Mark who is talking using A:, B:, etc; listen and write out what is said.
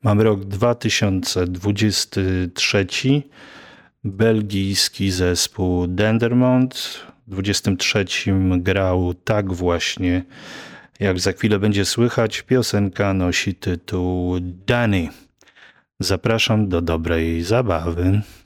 A: Mamy rok 2023. Belgijski zespół Dendermonde. W 23 grał tak właśnie, jak za chwilę będzie słychać. Piosenka nosi tytuł Danny. Zapraszam do dobrej zabawy.